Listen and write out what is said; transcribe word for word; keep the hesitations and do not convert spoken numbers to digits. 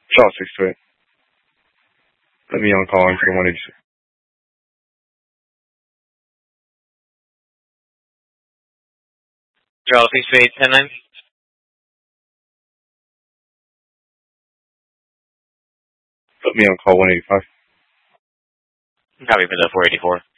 Charles six two eight. Let me on call into the one eighty-six. Charles six two eight, ten nine. Put me on call one eighty-five. Copy for the four eighty-four.